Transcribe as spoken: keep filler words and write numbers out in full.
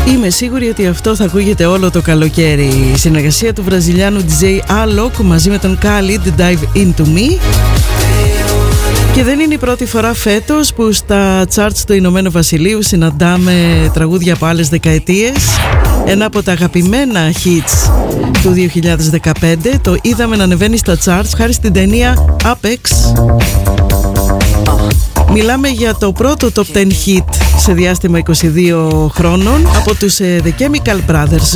Είμαι σίγουρη ότι αυτό θα ακούγεται όλο το καλοκαίρι. Η συνεργασία του βραζιλιάνου ντι τζέι Alok μαζί με τον Khalid, Dive Into Me. Και δεν είναι η πρώτη φορά φέτος που στα charts του Ηνωμένου Βασιλείου συναντάμε τραγούδια από άλλες δεκαετίες. Ένα από τα αγαπημένα hits του δύο χιλιάδες δεκαπέντε το είδαμε να ανεβαίνει στα charts χάρη στην ταινία Apex. Μιλάμε για το πρώτο top δέκα hit σε διάστημα είκοσι δύο χρόνων από τους The Chemical Brothers.